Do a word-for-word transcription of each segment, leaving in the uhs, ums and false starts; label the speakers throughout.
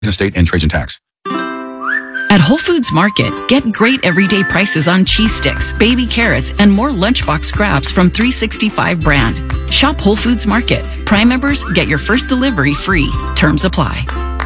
Speaker 1: estate and Trajan tax.
Speaker 2: At Whole Foods Market, get great everyday prices on cheese sticks, baby carrots, and more lunchbox scraps from three sixty-five brand. Shop Whole Foods Market. Prime members get your first delivery free. Terms apply.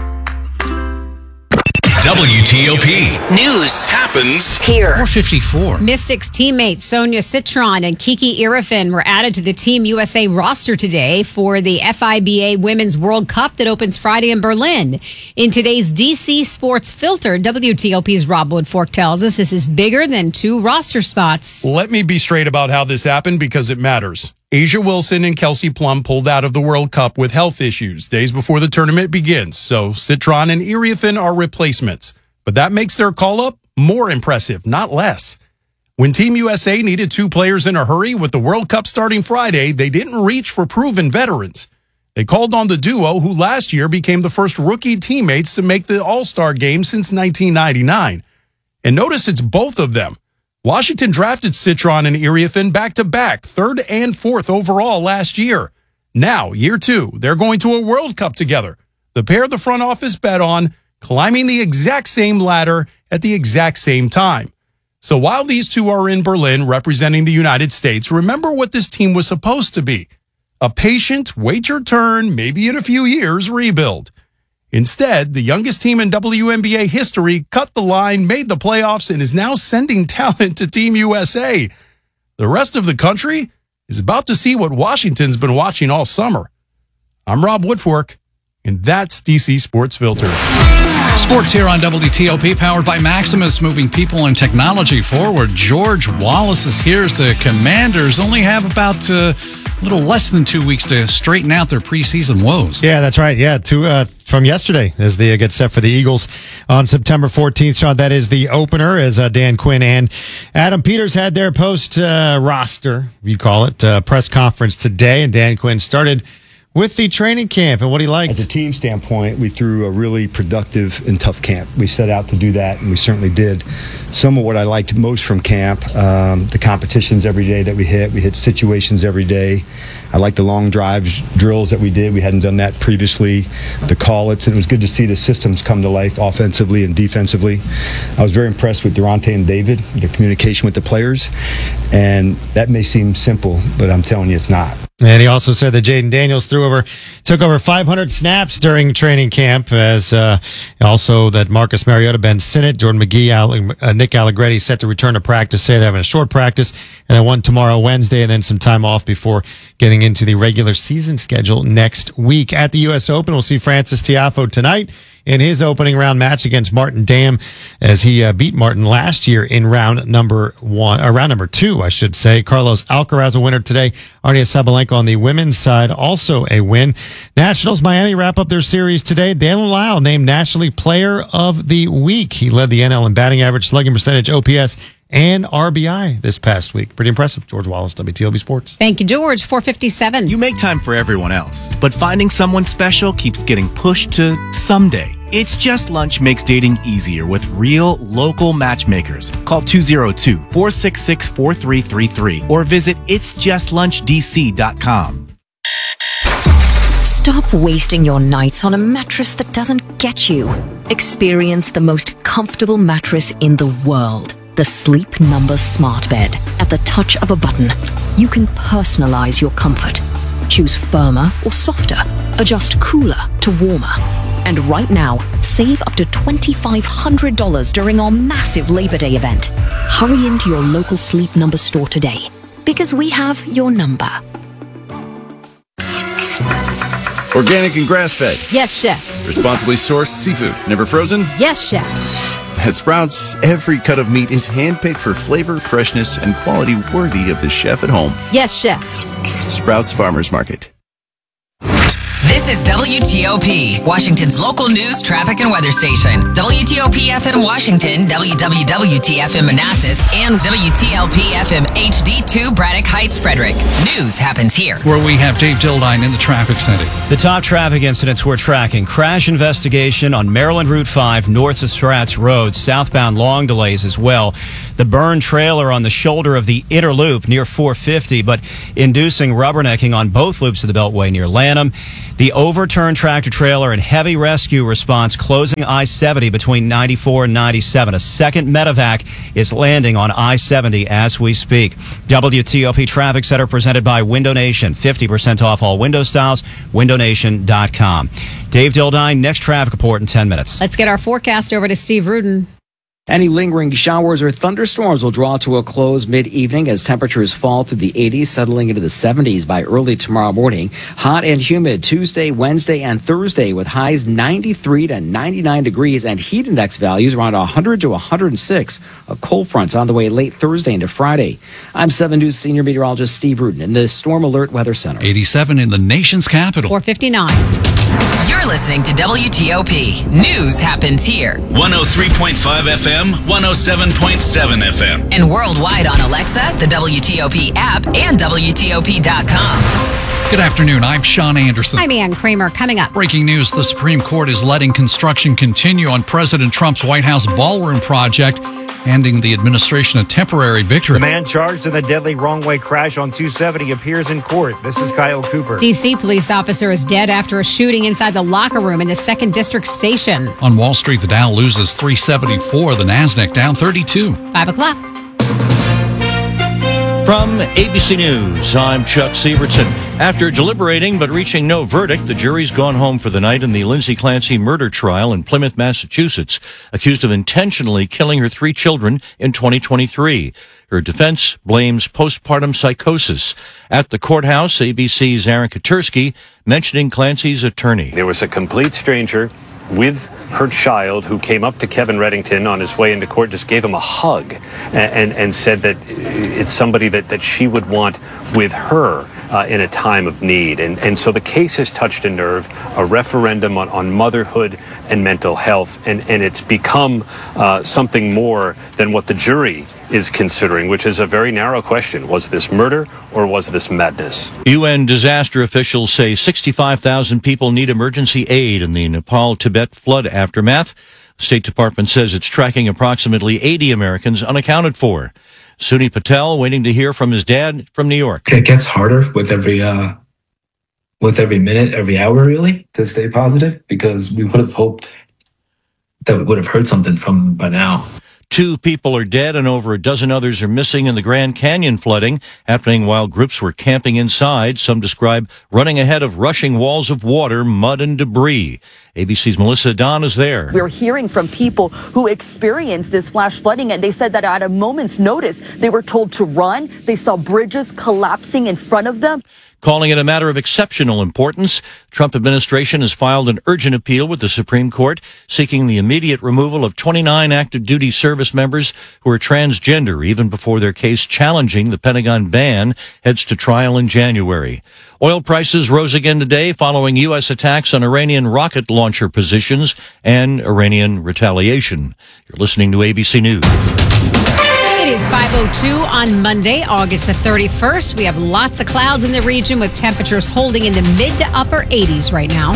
Speaker 3: W T O P
Speaker 4: News
Speaker 3: happens
Speaker 4: here.
Speaker 3: four fifty-four.
Speaker 5: Mystics teammates Sonia Citron and Kiki Irifin were added to the Team U S A roster today for the F I B A Women's World Cup that opens Friday in Berlin. In today's D C Sports Filter, W T O P's Rob Woodfork tells us this is bigger than two roster spots.
Speaker 6: Let me be straight about how this happened because it matters. Asia Wilson and Kelsey Plum pulled out of the World Cup with health issues days before the tournament begins, so Citron and Irifin are replacements. But that makes their call-up more impressive, not less. When Team U S A needed two players in a hurry with the World Cup starting Friday, they didn't reach for proven veterans. They called on the duo who last year became the first rookie teammates to make the All-Star game since nineteen ninety-nine. And notice it's both of them. Washington drafted Citron and Irifin back-to-back, third and fourth overall last year. Now, year two, they're going to a World Cup together. The pair the front office bet on, climbing the exact same ladder at the exact same time. So while these two are in Berlin representing the United States, remember what this team was supposed to be. A patient, wait your turn, maybe in a few years, rebuild. Instead, the youngest team in W N B A history cut the line, made the playoffs, and is now sending talent to Team U S A. The rest of the country is about to see what Washington's been watching all summer. I'm Rob Woodfork, and that's D C Sports Filter.
Speaker 3: Sports here on W T O P, powered by Maximus, moving people and technology forward. George Wallace is here as the Commanders only have about uh, a little less than two weeks to straighten out their preseason woes.
Speaker 7: Yeah, that's right. Yeah, two uh, from yesterday as they get set for the Eagles on September fourteenth. Sean, that is the opener as uh, Dan Quinn and Adam Peters had their post uh, roster, you call it, uh, press conference today, and Dan Quinn started with the training camp and what he liked.
Speaker 8: As a team standpoint, we threw a really productive and tough camp. We set out to do that, and we certainly did. Some of what I liked most from camp, um, the competitions every day that we hit. We hit situations every day. I liked the long drives drills that we did. We hadn't done that previously. The call-its, and it was good to see the systems come to life offensively and defensively. I was very impressed with Durante and David, their communication with the players, and that may seem simple, but I'm telling you it's not.
Speaker 7: And he also said that Jaden Daniels threw over, took over five hundred snaps during training camp, as uh, also that Marcus Mariota, Ben Sinnott, Jordan McGee, Ale- uh, Nick Allegretti set to return to practice. Say they're having a short practice, and then one tomorrow, Wednesday, and then some time off before getting into the regular season schedule next week. At the U S Open, we'll see Francis Tiafoe tonight in his opening round match against Martin Dam, as he uh, beat Martin last year in round number one, or round number two, I should say. Carlos Alcaraz a winner today. Arnia Sabalenka on the women's side, also a win. Nationals Miami wrap up their series today. Dalen Lyle named National Player of the Week. He led the N L in batting average, slugging percentage, O P S, and R B I this past week. Pretty impressive. George Wallace, W T O P Sports.
Speaker 5: Thank you, George. four fifty-seven.
Speaker 9: You make time for everyone else, but finding someone special keeps getting pushed to someday. It's Just Lunch makes dating easier with real, local matchmakers. Call two oh two, four six six, four three three three or visit its just lunch d c dot com.
Speaker 4: Stop wasting your nights on a mattress that doesn't get you. Experience the most comfortable mattress in the world. The Sleep Number Smart Bed. At the touch of a button, you can personalize your comfort. Choose firmer or softer. Adjust cooler to warmer. And right now, save up to two thousand five hundred dollars during our massive Labor Day event. Hurry into your local Sleep Number store today, because we have your number.
Speaker 10: Organic and grass-fed.
Speaker 5: Yes, chef.
Speaker 10: Responsibly sourced seafood. Never frozen?
Speaker 5: Yes, chef.
Speaker 10: At Sprouts, every cut of meat is handpicked for flavor, freshness, and quality worthy of the chef at home.
Speaker 5: Yes, chef.
Speaker 10: Sprouts Farmers Market.
Speaker 11: This is W T O P, Washington's local news, traffic, and weather station. W T O P F M Washington, W W W T F M Manassas, and W T L P F M H D two Braddock Heights, Frederick. News happens here.
Speaker 3: Where we have Dave Dildine in the traffic center.
Speaker 12: The top traffic incidents we're tracking. Crash investigation on Maryland Route five, north of Stratz Road. Southbound long delays as well. The burned trailer on the shoulder of the Inner Loop near four fifty, but inducing rubbernecking on both loops of the Beltway near Lanham. The overturned tractor trailer and heavy rescue response closing I seventy between ninety-four and ninety-seven. A second medevac is landing on I seventy as we speak. W T O P Traffic Center presented by Window Nation. fifty percent off all window styles. window nation dot com. Dave Dildine, next traffic report in ten minutes.
Speaker 5: Let's get our forecast over to Steve Rudin.
Speaker 1: Any lingering showers or thunderstorms will draw to a close mid-evening as temperatures fall through the eighties, settling into the seventies by early tomorrow morning. Hot and humid Tuesday, Wednesday, and Thursday with highs ninety-three to ninety-nine degrees and heat index values around one hundred to one hundred six. A cold front's on the way late Thursday into Friday. I'm seven News senior meteorologist Steve Rudin in the Storm Alert Weather Center.
Speaker 3: eighty-seven in the nation's capital.
Speaker 5: four fifty-nine.
Speaker 11: You're listening to W T O P. News happens here.
Speaker 13: one oh three point five F M, one oh seven point seven F M.
Speaker 11: And worldwide on Alexa, the W T O P app, and W T O P dot com.
Speaker 3: Good afternoon. I'm Sean Anderson.
Speaker 5: I'm Ann Kramer. Coming up.
Speaker 3: Breaking news, the Supreme Court is letting construction continue on President Trump's White House ballroom project, handing the administration a temporary victory.
Speaker 14: The man charged in the deadly wrong-way crash on two seventy appears in court. This is Kyle Cooper.
Speaker 5: D C police officer is dead after a shooting inside the locker room in the second District station.
Speaker 3: On Wall Street, the Dow loses three seventy-four, the NASDAQ down thirty-two.
Speaker 5: Five o'clock.
Speaker 15: From A B C News, I'm Chuck Severson. After deliberating but reaching no verdict, the jury's gone home for the night in the Lindsay Clancy murder trial in Plymouth, Massachusetts, accused of intentionally killing her three children in twenty twenty-three. Her defense blames postpartum psychosis. At the courthouse, A B C's Aaron Katursky mentioning Clancy's attorney.
Speaker 16: There was a complete stranger with her child who came up to Kevin Reddington on his way into court, just gave him a hug and, and, and said that it's somebody that, that she would want with her uh, in a time of need. And, and so the case has touched a nerve, a referendum on, on motherhood and mental health, and, and it's become uh, something more than what the jury is considering, which is a very narrow question. Was this murder or was this madness?
Speaker 15: U N disaster officials say sixty-five thousand people need emergency aid in the Nepal-Tibet flood aftermath. The State Department says it's tracking approximately eighty Americans unaccounted for. Suni Patel waiting to hear from his dad from New York.
Speaker 17: It gets harder with every uh, with every minute, every hour, really, to stay positive, because we would have hoped that we would have heard something from him by now.
Speaker 15: Two people are dead and over a dozen others are missing in the Grand Canyon flooding, happening while groups were camping inside. Some describe running ahead of rushing walls of water, mud, and debris. A B C's Melissa Don is there.
Speaker 18: We're hearing from people who experienced this flash flooding, and they said that at a moment's notice, they were told to run. They saw bridges collapsing in front of them.
Speaker 15: Calling it a matter of exceptional importance, Trump administration has filed an urgent appeal with the Supreme Court seeking the immediate removal of twenty-nine active duty service members who are transgender, even before their case challenging the Pentagon ban heads to trial in January. Oil prices rose again today following U S attacks on Iranian rocket launcher positions and Iranian retaliation. You're listening to A B C News.
Speaker 5: It is five oh two on Monday, August the thirty-first. We have lots of clouds in the region with temperatures holding in the mid to upper eighties right now.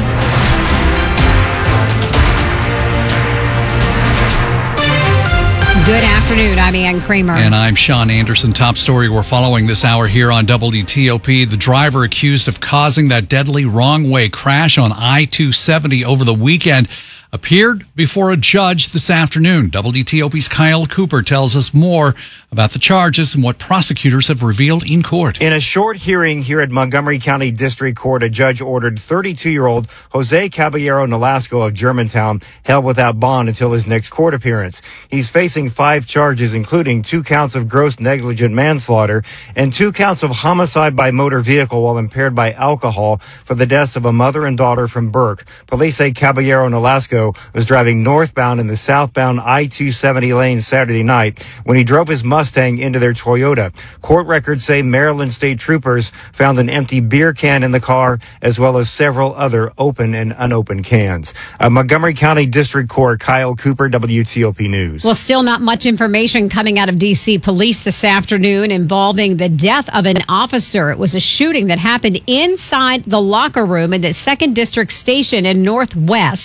Speaker 5: Good afternoon. I'm Ann Kramer.
Speaker 3: And I'm Sean Anderson. Top story we're following this hour here on W T O P. The driver accused of causing that deadly wrong-way crash on I two seventy over the weekend appeared before a judge this afternoon. W T O P's Kyle Cooper tells us more about the charges and what prosecutors have revealed in court.
Speaker 14: In a short hearing here at Montgomery County District Court, a judge ordered thirty-two-year-old Jose Caballero Nolasco of Germantown held without bond until his next court appearance. He's facing five charges, including two counts of gross negligent manslaughter and two counts of homicide by motor vehicle while impaired by alcohol for the deaths of a mother and daughter from Burke. Police say Caballero Nolasco was driving northbound in the southbound I two seventy lane Saturday night when he drove his Mustang into their Toyota. Court records say Maryland State Troopers found an empty beer can in the car, as well as several other open and unopened cans. Uh, Montgomery County District Court, Kyle Cooper, W T O P News.
Speaker 5: Well, still not much information coming out of D C police this afternoon involving the death of an officer. It was a shooting that happened inside the locker room in the second District Station in Northwest.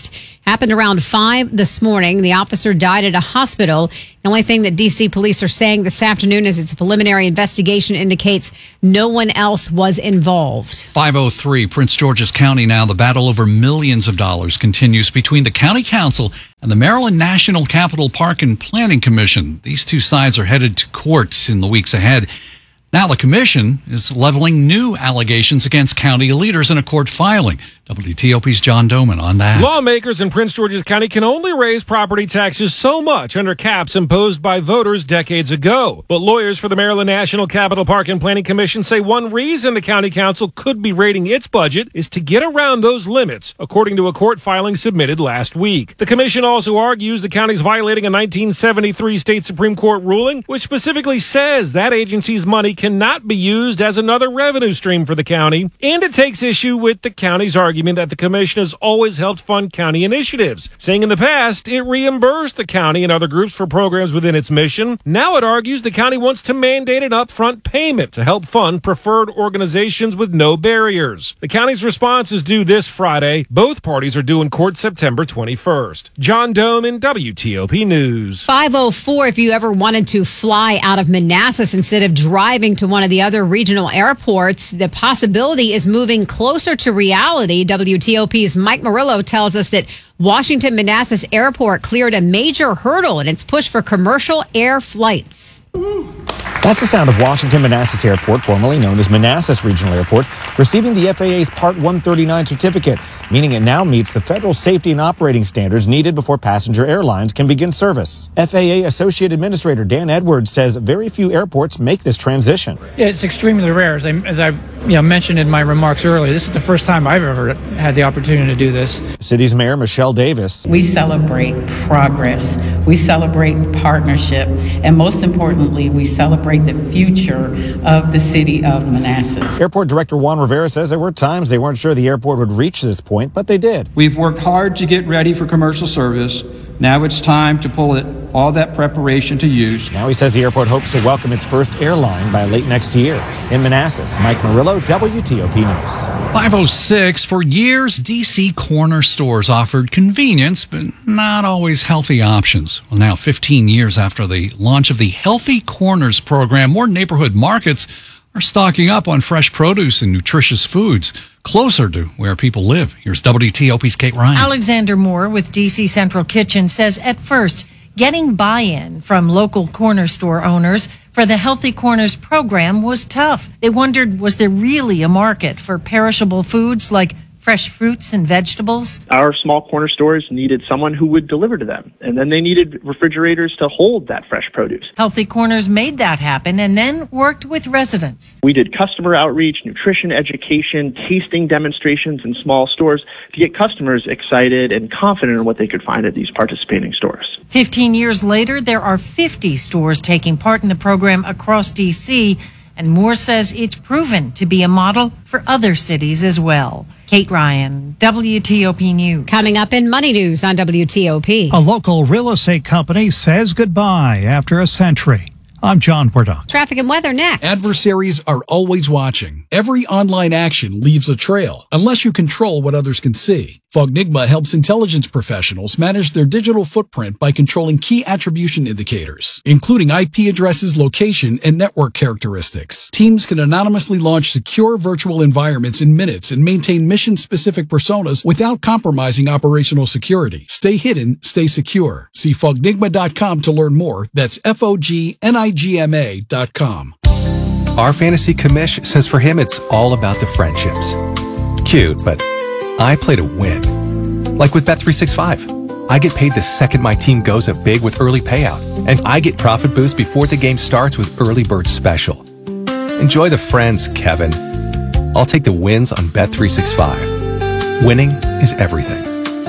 Speaker 5: Happened around five this morning. The officer died at a hospital. The only thing that D C police are saying this afternoon is it's a preliminary investigation indicates no one else was involved.
Speaker 3: five oh three, Prince George's County now. The battle over millions of dollars continues between the county council and the Maryland National Capital Park and Planning Commission. These two sides are headed to courts in the weeks ahead. Now the commission is leveling new allegations against county leaders in a court filing. W T O P's John Doman on that.
Speaker 19: Lawmakers in Prince George's County can only raise property taxes so much under caps imposed by voters decades ago. But lawyers for the Maryland National Capital Park and Planning Commission say one reason the county council could be raiding its budget is to get around those limits, according to a court filing submitted last week. The commission also argues the county's violating a nineteen seventy-three state Supreme Court ruling, which specifically says that agency's money cannot be used as another revenue stream for the county. And it takes issue with the county's argument that the commission has always helped fund county initiatives, saying in the past it reimbursed the county and other groups for programs within its mission. Now it argues the county wants to mandate an upfront payment to help fund preferred organizations with no barriers. The county's response is due this Friday. Both parties are due in court September twenty-first. John Doman, W T O P News.
Speaker 5: five oh four, if you ever wanted to fly out of Manassas instead of driving to one of the other regional airports, the possibility is moving closer to reality. W T O P's Mike Murillo tells us that Washington Manassas Airport cleared a major hurdle in its push for commercial air flights.
Speaker 20: That's the sound of Washington Manassas Airport, formerly known as Manassas Regional Airport, receiving the F A A's Part one thirty-nine certificate, meaning it now meets the federal safety and operating standards needed before passenger airlines can begin service. F A A Associate Administrator Dan Edwards says very few airports make this transition.
Speaker 21: Yeah, it's extremely rare. As I, as I you know, mentioned in my remarks earlier, this is the first time I've ever had the opportunity to do this.
Speaker 20: The city's Mayor Michelle Davis.
Speaker 22: We celebrate progress. We celebrate partnership. And most importantly, we celebrate the future of the city of Manassas.
Speaker 20: Airport Director Juan Rivera says there were times they weren't sure the airport would reach this point, but they did.
Speaker 23: We've worked hard to get ready for commercial service. Now it's time to pull it all that preparation to use.
Speaker 20: Now he says the airport hopes to welcome its first airline by late next year. In Manassas, Mike Murillo, W T O P News.
Speaker 3: five oh six, for years, D C corner stores offered convenience, but not always healthy options. Well, now, fifteen years after the launch of the Healthy Corners program, more neighborhood markets are stocking up on fresh produce and nutritious foods closer to where people live. Here's W T O P's Kate Ryan.
Speaker 24: Alexander Moore with D C Central Kitchen says at first, getting buy-in from local corner store owners for the Healthy Corners program was tough. They wondered, was there really a market for perishable foods like fresh fruits and vegetables?
Speaker 25: Our small corner stores needed someone who would deliver to them, and then they needed refrigerators to hold that fresh produce.
Speaker 24: Healthy Corners made that happen and then worked with residents.
Speaker 25: We did customer outreach, nutrition education, tasting demonstrations in small stores to get customers excited and confident in what they could find at these participating stores.
Speaker 24: Fifteen years later, there are fifty stores taking part in the program across D C, and Moore says it's proven to be a model for other cities as well. Kate Ryan, W T O P News.
Speaker 5: Coming up in Money News on W T O P.
Speaker 26: A local real estate company says goodbye after a century. I'm John Burdock.
Speaker 5: Traffic and weather next.
Speaker 27: Adversaries are always watching. Every online action leaves a trail, unless you control what others can see. Fognigma helps intelligence professionals manage their digital footprint by controlling key attribution indicators, including I P addresses, location, and network characteristics. Teams can anonymously launch secure virtual environments in minutes and maintain mission-specific personas without compromising operational security. Stay hidden, stay secure. See fognigma dot com to learn more. That's F O G N I G M A dot com.
Speaker 28: Our fantasy commish says for him it's all about the friendships. Cute, but I play to win. Like with Bet three sixty-five. I get paid the second my team goes up big with early payout, and I get profit boost before the game starts with Early Bird Special. Enjoy the friends, Kevin. I'll take the wins on Bet three sixty-five. Winning is everything.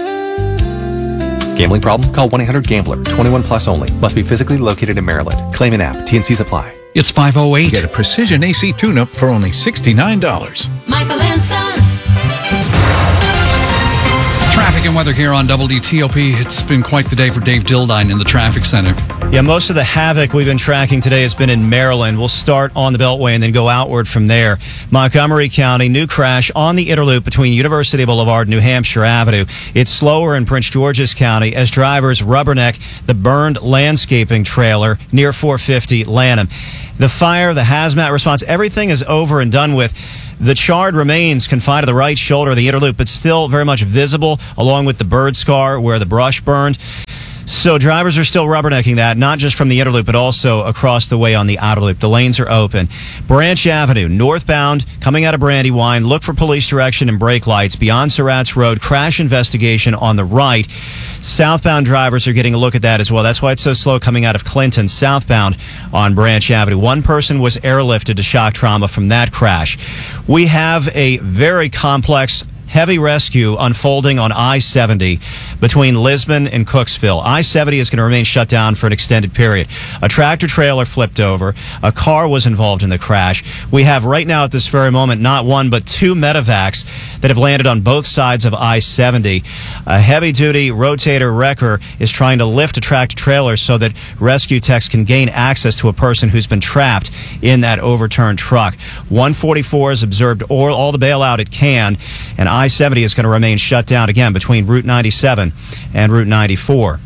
Speaker 28: Gambling problem? Call one eight hundred gambler. twenty-one plus only. Must be physically located in Maryland. Claim an app. T and Cs apply.
Speaker 3: It's five oh eight.
Speaker 29: Get a precision A C tune-up for only sixty-nine dollars.
Speaker 11: Michael and Son.
Speaker 3: Traffic and weather here on W T O P. It's been quite the day for Dave Dildine in the traffic center.
Speaker 1: Yeah, most of the havoc we've been tracking today has been in Maryland. We'll start on the Beltway and then go outward from there. Montgomery County, new crash on the Interloop between University Boulevard and New Hampshire Avenue. It's slower in Prince George's County as drivers rubberneck the burned landscaping trailer near four fifty Lanham. The fire, the hazmat response, everything is over and done with. The charred remains confined to the right shoulder of the Interloop, but still very much visible, along with the bird scar where the brush burned. So drivers are still rubbernecking that, not just from the Interloop, but also across the way on the outer loop. The lanes are open. Branch Avenue, northbound, coming out of Brandywine. Look for police direction and brake lights. Beyond Surratt's Road, crash investigation on the right. Southbound drivers are getting a look at that as well. That's why it's so slow coming out of Clinton, southbound on Branch Avenue. One person was airlifted to shock trauma from that crash. We have a very complex heavy rescue unfolding on I seventy between Lisbon and Cooksville. I seventy is going to remain shut down for an extended period. A tractor trailer flipped over. A car was involved in the crash. We have right now at this very moment not one but two medevacs that have landed on both sides of I seventy. A heavy-duty rotator wrecker is trying to lift a tractor trailer so that rescue techs can gain access to a person who's been trapped in that overturned truck. one forty-four has observed all, all the bailout it can, and I seventy is going to remain shut down again between Route ninety-seven and Route ninety-four.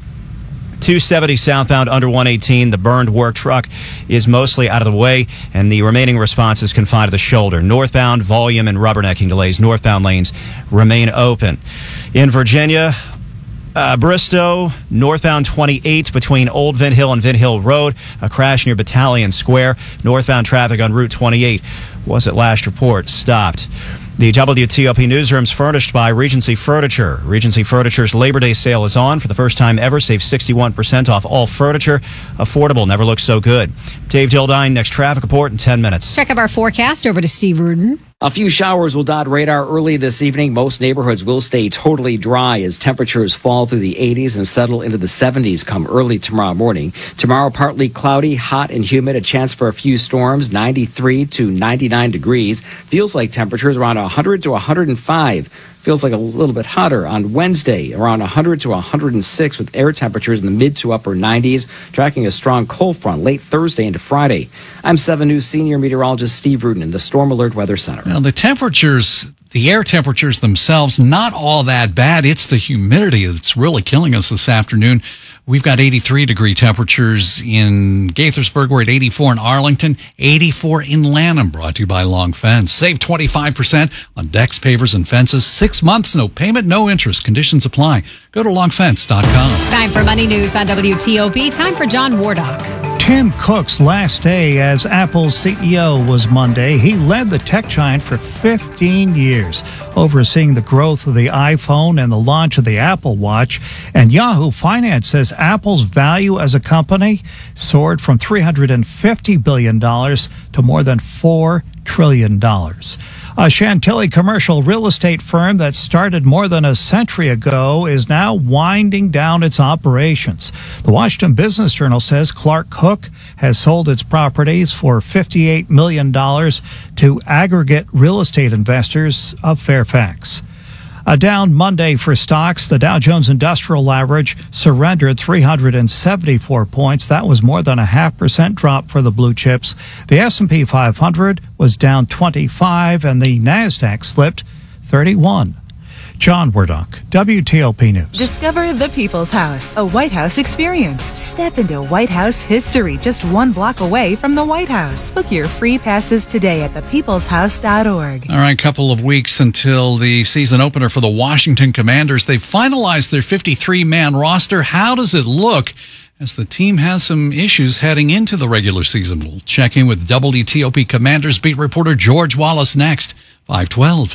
Speaker 1: two seventy southbound under one eighteen, the burned work truck is mostly out of the way, and the remaining response is confined to the shoulder. Northbound volume and rubbernecking delays. Northbound lanes remain open. In Virginia, Uh, Bristow, northbound twenty-eight between Old Vint Hill and Vint Hill Road. A crash near Battalion Square. Northbound traffic on Route twenty-eight was at last report stopped. The W T O P newsroom's furnished by Regency Furniture. Regency Furniture's Labor Day sale is on. For the first time ever, save sixty-one percent off all furniture. Affordable, never looked so good. Dave Dildine, next traffic report in ten minutes.
Speaker 5: Check out our forecast over to Steve Rudin.
Speaker 2: A few showers will dot radar early this evening. Most neighborhoods will stay totally dry as temperatures fall through the eighties and settle into the seventies come early tomorrow morning. Tomorrow, partly cloudy, hot and humid, a chance for a few storms, ninety-three to ninety-nine degrees. Feels like temperatures around one hundred to one hundred five. Feels like a little bit hotter on Wednesday, around one hundred to one hundred six, with air temperatures in the mid to upper nineties, tracking a strong cold front late Thursday into Friday. I'm seven News senior meteorologist Steve Rudin in the Storm Alert Weather Center.
Speaker 3: Well, the temperatures, the air temperatures themselves, not all that bad. It's the humidity that's really killing us this afternoon. We've got eighty-three degree temperatures in Gaithersburg. We're at eighty-four in Arlington, eighty-four in Lanham, brought to you by Long Fence. Save twenty-five percent on decks, pavers, and fences. Six months, no payment, no interest. Conditions apply. Go to long fence dot com.
Speaker 5: Time for Money News on W T O P. Time for John Wardock.
Speaker 26: Tim Cook's last day as Apple's C E O was Monday. He led the tech giant for fifteen years, overseeing the growth of the iPhone and the launch of the Apple Watch. And Yahoo Finance says Apple's value as a company soared from three hundred fifty billion dollars to more than four trillion dollars. A Chantilly commercial real estate firm that started more than a century ago is now winding down its operations. The Washington Business Journal says Clark Cook has sold its properties for fifty-eight million dollars to aggregate real estate investors of Fairfax. A down Monday for stocks. The Dow Jones Industrial Average surrendered three hundred seventy-four points. That was more than a half percent drop for the blue chips. The S and P five hundred was down twenty-five, and the NASDAQ slipped thirty-one. John Wardock, W T O P News.
Speaker 4: Discover the People's House, a White House experience. Step into White House history just one block away from the White House. Book your free passes today at the peoples house dot org.
Speaker 3: All right, couple of weeks until the season opener for the Washington Commanders. They've finalized their fifty-three man roster. How does it look as the team has some issues heading into the regular season? We'll check in with W T O P Commanders beat reporter George Wallace next, five twelve.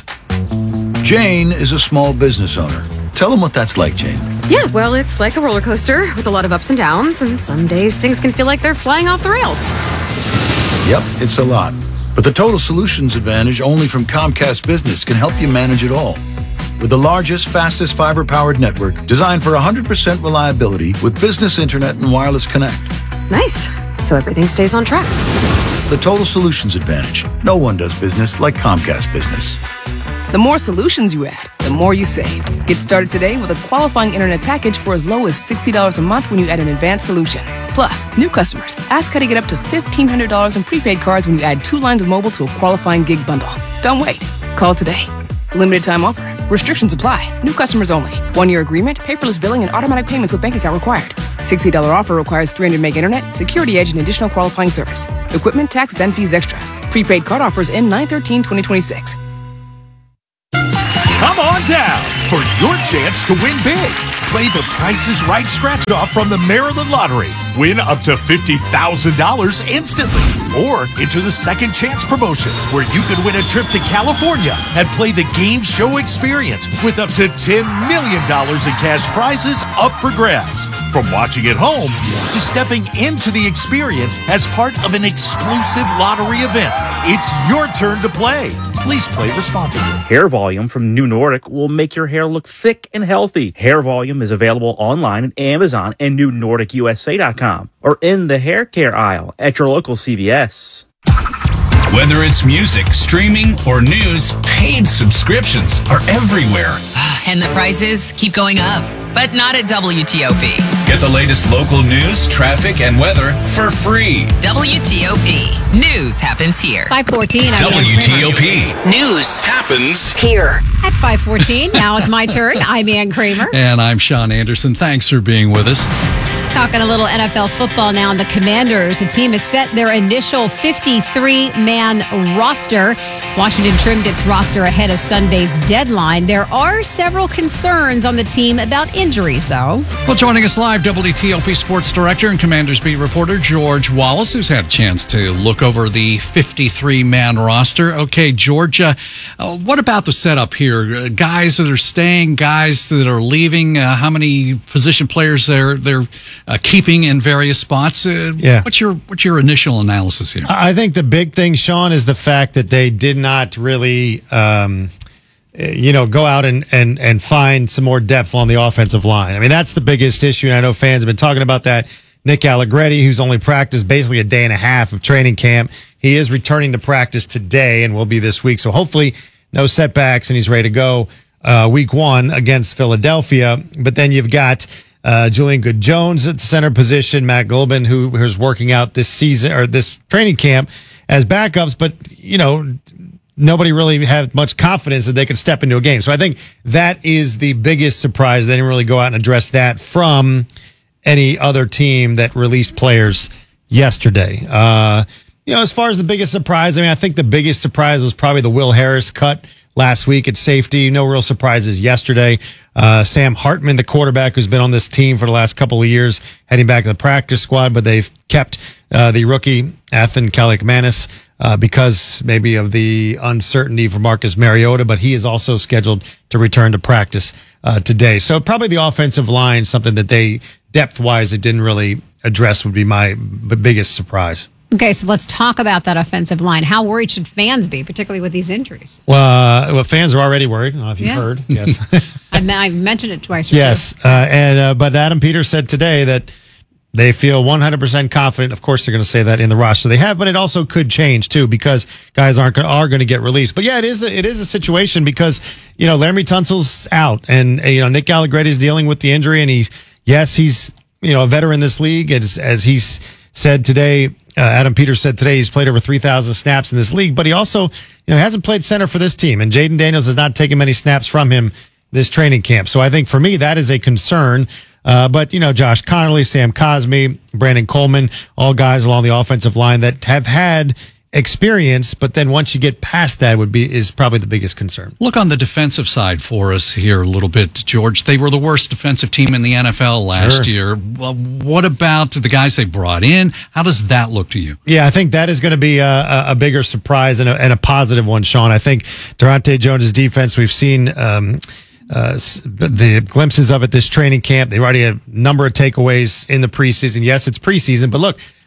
Speaker 6: Jane is a small business owner. Tell them what that's like, Jane.
Speaker 7: Yeah, well, it's like a roller coaster with a lot of ups and downs, and some days things can feel like they're flying off the rails.
Speaker 6: Yep, it's a lot. But the Total Solutions Advantage only from Comcast Business can help you manage it all. With the largest, fastest fiber-powered network designed for one hundred percent reliability with business internet and wireless connect.
Speaker 7: Nice. So everything stays on track.
Speaker 6: The Total Solutions Advantage. No one does business like Comcast Business.
Speaker 8: The more solutions you add, the more you save. Get started today with a qualifying internet package for as low as sixty dollars a month when you add an advanced solution. Plus, new customers, ask how to get up to fifteen hundred dollars in prepaid cards when you add two lines of mobile to a qualifying gig bundle. Don't wait. Call today. Limited time offer. Restrictions apply. New customers only. One-year agreement, paperless billing, and automatic payments with bank account required. sixty dollars offer requires three hundred meg internet, security edge, and additional qualifying service. Equipment, taxes, and fees extra. Prepaid card offers end nine thirteen twenty twenty-six.
Speaker 9: Come on down for your chance to win big. Play the Price is Right scratch off from the Maryland Lottery. Win up to fifty thousand dollars instantly. Or enter the Second Chance promotion, where you could win a trip to California and play the game show experience with up to ten million dollars in cash prizes up for grabs. From watching at home to stepping into the experience as part of an exclusive lottery event, it's your turn to play. Please play responsibly.
Speaker 10: Hair Volume from New Nordic will make your hair look thick and healthy. Hair Volume is available online at Amazon and new nordic u s a dot com or in the hair care aisle at your local C V S.
Speaker 29: Whether it's music, streaming, or news, paid subscriptions are everywhere.
Speaker 11: And the prices keep going up, but not at W T O P.
Speaker 29: Get the latest local news, traffic, and weather for free.
Speaker 11: W T O P. News happens here.
Speaker 5: five fourteen.
Speaker 29: W T O P.
Speaker 11: News
Speaker 29: happens
Speaker 11: here.
Speaker 5: At five fourteen, now it's my turn. I'm Ann Kramer.
Speaker 3: And I'm Sean Anderson. Thanks for being with us.
Speaker 5: Talking a little N F L football now. And the Commanders, the team has set their initial fifty-three man roster. Washington trimmed its roster ahead of Sunday's deadline. There are several concerns on the team about injuries, though.
Speaker 3: Well, joining us live, W T O P Sports Director and Commanders beat reporter George Wallace, who's had a chance to look over the fifty-three man roster. Okay, Georgia, uh, what about the setup here? Uh, guys that are staying, guys that are leaving, uh, how many position players they're they're uh, keeping in various spots? Uh,
Speaker 12: yeah.
Speaker 3: What's your what's your initial analysis here?
Speaker 12: I think the big thing, Sean, is the fact that they did not really, um, you know, go out and, and, and find some more depth on the offensive line. I mean, that's the biggest issue, and I know fans have been talking about that. Nick Allegretti, who's only practiced basically a day and a half of training camp, he is returning to practice today and will be this week. So hopefully no setbacks, and he's ready to go uh, week one against Philadelphia. But then you've got Uh, Julian Good-Jones at the center position, Matt Gulbin, who who's working out this season or this training camp as backups, but you know, nobody really had much confidence that they could step into a game. So I think that is the biggest surprise. They didn't really go out and address that from any other team that released players yesterday. Uh, you know, as far as the biggest surprise, I mean, I think the biggest surprise was probably the Will Harris cut last week at safety. No real surprises yesterday. Uh, Sam Hartman, the quarterback who's been on this team for the last couple of years, heading back to the practice squad, but they've kept uh, the rookie Athan Kaliakmanis uh, because maybe of the uncertainty for Marcus Mariota, but he is also scheduled to return to practice uh, today. So probably the offensive line, something that they, depth-wise, it didn't really address would be my b- biggest surprise.
Speaker 5: Okay, so let's talk about that offensive line. How worried should fans be, particularly with these injuries?
Speaker 12: Well, uh, well fans are already worried. I don't know if you've
Speaker 5: Yeah.
Speaker 12: heard. Yes.
Speaker 5: I, I mentioned it twice. Or
Speaker 12: Yes, uh, and uh, but Adam Peters said today that they feel one hundred percent confident. Of course, they're going to say that in the roster they have, but it also could change too because guys aren't gonna, are going to get released. But yeah, it is a, it is a situation because you know Laramie Tunsil's out, and uh, you know Nick Allegretti is dealing with the injury, and he yes he's you know a veteran in this league as as he's said today. Uh, Adam Peters said today he's played over three thousand snaps in this league, but he also you know hasn't played center for this team, and Jaden Daniels has not taken many snaps from him this training camp. So I think for me, that is a concern. Uh, but, you know, Josh Connolly, Sam Cosmi, Brandon Coleman, all guys along the offensive line that have had experience, but then once you get past that would be is probably the biggest concern.
Speaker 3: Look on the defensive side for us here a little bit, George. They were the worst defensive team in the N F L last
Speaker 12: Sure.
Speaker 3: year. Well, what about the guys they brought in? How does that look to you?
Speaker 12: Yeah, I think that is going to be a, a bigger surprise and a, and a positive one, Sean. I think Durante Jones' defense, we've seen um, uh, the glimpses of it this training camp. They already had a number of takeaways in the preseason. Yes, it's preseason, but look,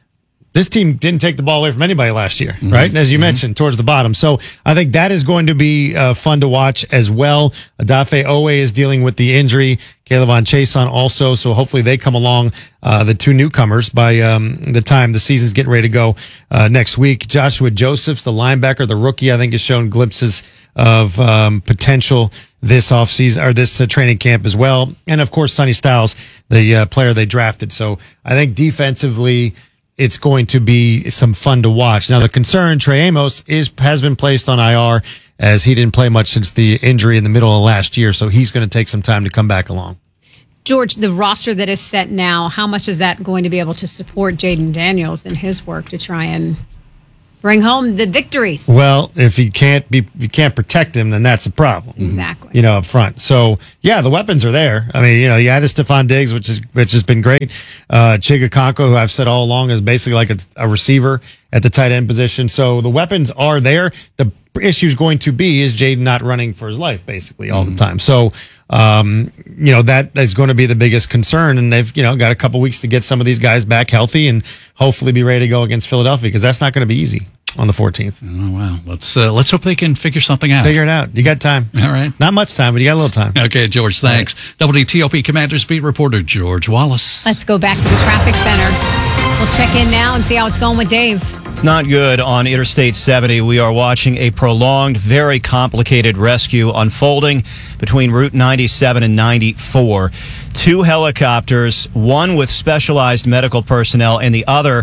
Speaker 12: this team didn't take the ball away from anybody last year,
Speaker 3: Mm-hmm.
Speaker 12: right? And as you mm-hmm. mentioned, towards the bottom. So I think that is going to be uh, fun to watch as well. Adafe Owe is dealing with the injury. Caleb Chason also. So hopefully they come along, uh, the two newcomers, by um, the time the season's getting ready to go uh, next week. Joshua Josephs, the linebacker, the rookie, I think has shown glimpses of um, potential this offseason or this uh, training camp as well. And of course, Sonny Styles, the uh, player they drafted. So I think defensively, it's going to be some fun to watch. Now, the concern, Trey Amos is has been placed on I R as he didn't play much since the injury in the middle of last year. So he's going to take some time to come back along.
Speaker 5: George, the roster that is set now, how much is that going to be able to support Jaden Daniels in his work to try and bring home the victories?
Speaker 12: Well, if you can't be, you can't protect him, then that's a problem.
Speaker 5: Exactly.
Speaker 12: You know, up front. So yeah, the weapons are there. I mean, you know, you added Stephon Diggs, which is which has been great. Uh, Chiga Conko, who I've said all along is basically like a, a receiver at the tight end position. So the weapons are there. The issue is going to be is Jaden not running for his life basically all mm-hmm. the time. So um, you know, that is going to be the biggest concern. And they've you know got a couple weeks to get some of these guys back healthy and hopefully be ready to go against Philadelphia because that's not going to be easy on the fourteenth.
Speaker 3: Oh, wow. Let's uh, let's hope they can figure something out.
Speaker 12: Figure it out. You got time.
Speaker 3: All right.
Speaker 12: Not much time, but you got a little time.
Speaker 3: Okay, George, thanks. Right. W T O P Commanders Beat reporter George Wallace.
Speaker 5: Let's go back to the traffic center. We'll check in now and see how it's going with Dave.
Speaker 1: It's not good on Interstate seventy. We are watching a prolonged, very complicated rescue unfolding between Route ninety-seven and ninety-four. Two helicopters, one with specialized medical personnel and the other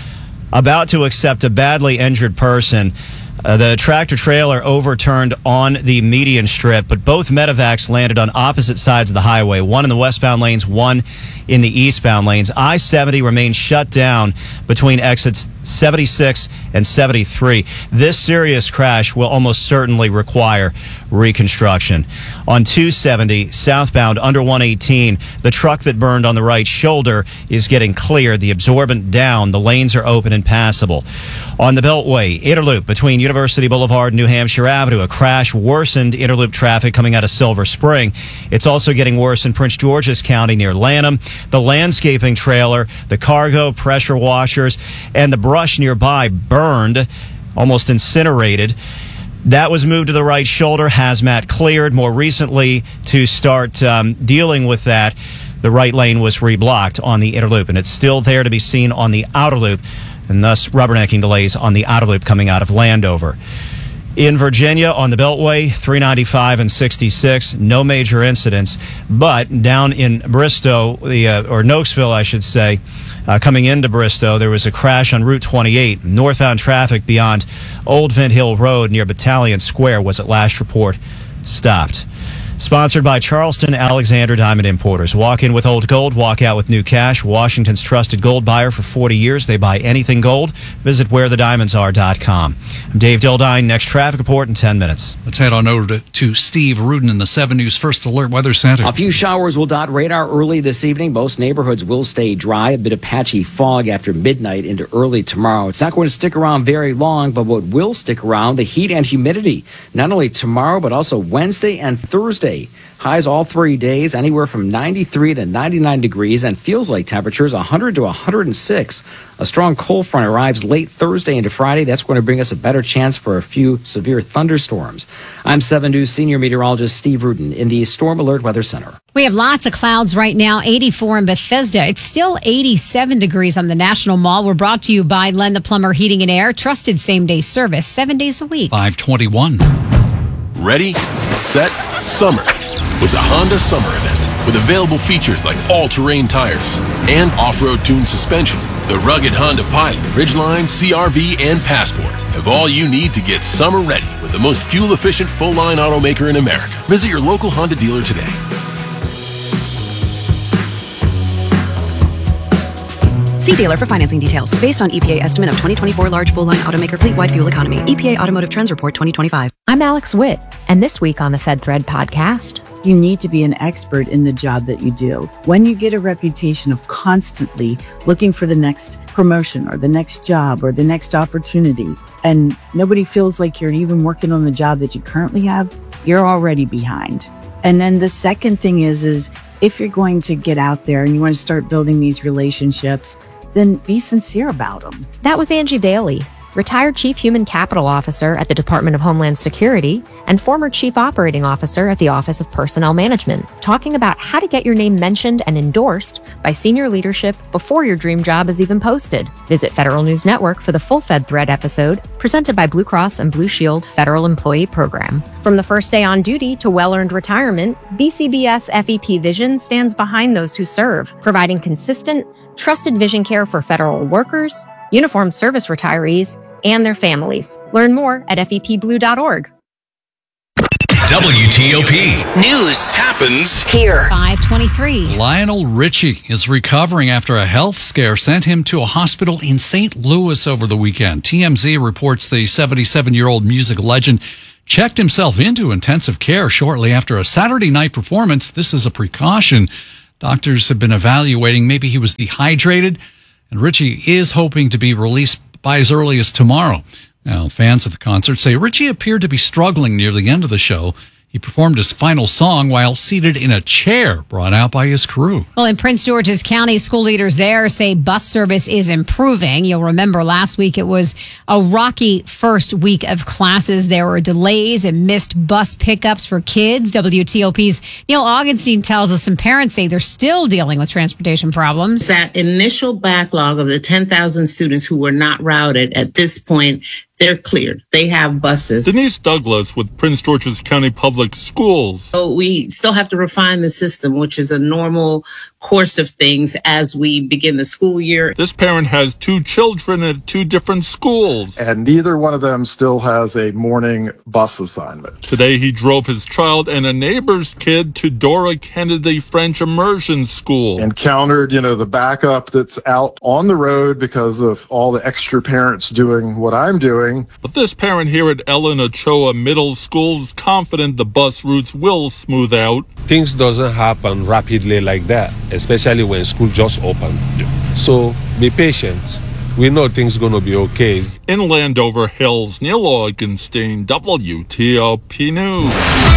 Speaker 1: about to accept a badly injured person. Uh, the tractor trailer overturned on the median strip, but both medevacs landed on opposite sides of the highway, one in the westbound lanes, one in the eastbound lanes. I seventy remains shut down between exits seventy-six and seventy-three. This serious crash will almost certainly require reconstruction. On two seventy, southbound under one eighteen, the truck that burned on the right shoulder is getting cleared. The absorbent down. The lanes are open and passable. On the Beltway, Interloop between University Boulevard and New Hampshire Avenue, a crash worsened Interloop traffic coming out of Silver Spring. It's also getting worse in Prince George's County near Lanham. The landscaping trailer, the cargo, pressure washers, and the brush nearby burned, almost incinerated. That was moved to the right shoulder. Hazmat cleared. More recently, to start um, dealing with that, the right lane was reblocked on the Interloop, and it's still there to be seen on the outer loop, and thus rubbernecking delays on the outer loop coming out of Landover. In Virginia, on the Beltway, three ninety-five and sixty-six, no major incidents. But down in Bristow, the uh, or Nokesville, I should say, uh, coming into Bristow, there was a crash on Route twenty-eight. Northbound traffic beyond Old Vint Hill Road near Battalion Square was at last report stopped. Sponsored by Charleston Alexander Diamond Importers. Walk in with old gold, walk out with new cash. Washington's trusted gold buyer for forty years. They buy anything gold. Visit where the diamonds are dot com. I'm Dave Dildine. Next traffic report in ten minutes.
Speaker 3: Let's head on over to, to Steve Rudin in the seven News First Alert Weather Center.
Speaker 2: A few showers will dot radar early this evening. Most neighborhoods will stay dry. A bit of patchy fog after midnight into early tomorrow. It's not going to stick around very long, but what will stick around, the heat and humidity. Not only tomorrow, but also Wednesday and Thursday. Highs all three days, anywhere from ninety-three to ninety-nine degrees, and feels like temperatures one hundred to one hundred six. A strong cold front arrives late Thursday into Friday. That's going to bring us a better chance for a few severe thunderstorms. I'm seven News Senior Meteorologist Steve Rudin in the Storm Alert Weather Center.
Speaker 5: We have lots of clouds right now, eighty-four in Bethesda. It's still eighty-seven degrees on the National Mall. We're brought to you by Len the Plumber Heating and Air. Trusted same-day service, seven days a week.
Speaker 3: five twenty-one.
Speaker 13: Ready, set, summer. With the Honda Summer Event. With available features like all-terrain tires and off-road tuned suspension. The rugged Honda Pilot, Ridgeline, C R V, and Passport have all you need to get summer ready with the most fuel-efficient full-line automaker in America. Visit your local Honda dealer today.
Speaker 14: See dealer for financing details. Based on E P A estimate of twenty twenty-four large full-line automaker fleet-wide fuel economy. E P A Automotive Trends Report twenty twenty-five.
Speaker 15: I'm Alex Witt, and this week on the FedThread podcast,
Speaker 16: you need to be an expert in the job that you do. When you get a reputation of constantly looking for the next promotion or the next job or the next opportunity, and nobody feels like you're even working on the job that you currently have, you're already behind. And then the second thing is, is if you're going to get out there and you want to start building these relationships, then be sincere about them.
Speaker 15: That was Angie Bailey, retired Chief Human Capital Officer at the Department of Homeland Security and former Chief Operating Officer at the Office of Personnel Management, talking about how to get your name mentioned and endorsed by senior leadership before your dream job is even posted. Visit Federal News Network for the full Fed Thread episode, presented by Blue Cross and Blue Shield Federal Employee Program. From the first day on duty to well-earned retirement, B C B S F E P Vision stands behind those who serve, providing consistent, trusted vision care for federal workers, uniformed service retirees, and their families. Learn more at F E P blue dot org.
Speaker 29: W T O P
Speaker 11: News
Speaker 29: happens
Speaker 11: here.
Speaker 5: five twenty-three.
Speaker 3: Lionel Richie is recovering after a health scare sent him to a hospital in Saint Louis over the weekend. T M Z reports the seventy-seven-year-old music legend checked himself into intensive care shortly after a Saturday night performance. This is a precaution. Doctors have been evaluating. Maybe he was dehydrated, and Richie is hoping to be released by as early as tomorrow. Now, fans at the concert say Richie appeared to be struggling near the end of the show. He performed his final song while seated in a chair brought out by his crew.
Speaker 5: Well, in Prince George's County, school leaders there say bus service is improving. You'll remember last week it was a rocky first week of classes. There were delays and missed bus pickups for kids. W T O P's Neil Augenstein tells us some parents say they're still dealing with transportation problems.
Speaker 17: That initial backlog of the ten thousand students who were not routed at this point, they're cleared. They have buses.
Speaker 18: Denise Douglas with Prince George's County Public Schools.
Speaker 17: So we still have to refine the system, which is a normal course of things as we begin the school year.
Speaker 18: This parent has two children at two different schools.
Speaker 19: And neither one of them still has a morning bus assignment.
Speaker 18: Today he drove his child and a neighbor's kid to Dora Kennedy French Immersion School.
Speaker 19: Encountered, you know, the backup that's out on the road because of all the extra parents doing what I'm doing.
Speaker 18: But this parent here at Ellen Ochoa Middle School is confident the bus routes will smooth out.
Speaker 20: Things doesn't happen rapidly like that, especially when school just opened. So be patient. We know things going to be okay.
Speaker 18: In Landover Hills, Neil Augenstein, W T O P News.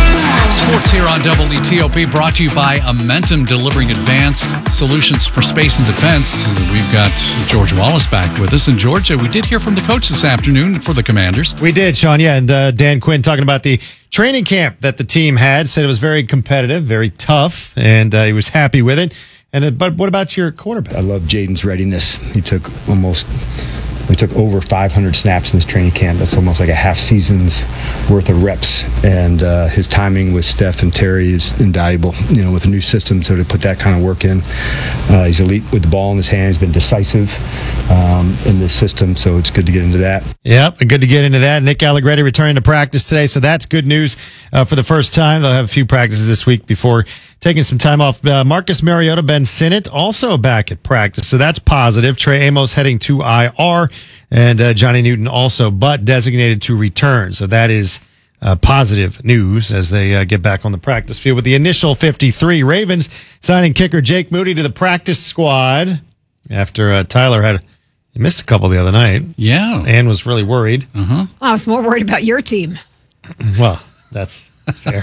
Speaker 3: Sports here on W T O P, brought to you by Amentum, delivering advanced solutions for space and defense. We've got George Wallace back with us. And George, we did hear from the coach this afternoon for the Commanders.
Speaker 12: We did, Sean, yeah. And uh, Dan Quinn talking about the training camp that the team had, said it was very competitive, very tough, and uh, he was happy with it. And uh, But what about your quarterback?
Speaker 21: I love Jaden's readiness. He took almost... We took over five hundred snaps in this training camp. That's almost like a half season's worth of reps. And uh, his timing with Steph and Terry is invaluable, you know, with a new system. So to put that kind of work in, uh, he's elite with the ball in his hands, been decisive um, in this system. So it's good to get into that.
Speaker 12: Yep, good to get into that. Nick Allegretti returning to practice today. So that's good news uh, for the first time. They'll have a few practices this week before taking some time off. Uh, Marcus Mariota, Ben Sinnott also back at practice. So that's positive. Trey Amos heading to I R. And uh, Johnny Newton also, but designated to return. So that is uh, positive news as they uh, get back on the practice field. With the initial fifty-three, Ravens signing kicker Jake Moody to the practice squad after uh, Tyler had he missed a couple the other night.
Speaker 3: Yeah.
Speaker 12: And was really worried.
Speaker 3: Uh-huh.
Speaker 5: I was more worried about your team.
Speaker 12: Well, that's fair.